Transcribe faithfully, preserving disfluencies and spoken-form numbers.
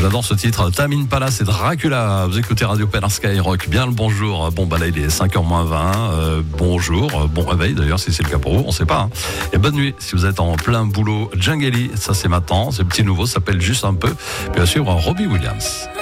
J'adore ce titre, Tamine Palace et Dracula. Vous écoutez Radio Pénin Skyrock. Bien le bonjour. Bon, bah là, il est cinq heures moins vingt. Euh, bonjour. Bon réveil d'ailleurs, si c'est le cas pour vous. On sait pas. Hein. Et bonne nuit si vous êtes en plein boulot. Djangeli, ça c'est maintenant. C'est petit nouveau, ça s'appelle Juste un peu. Puis bien sûr, Robbie Williams.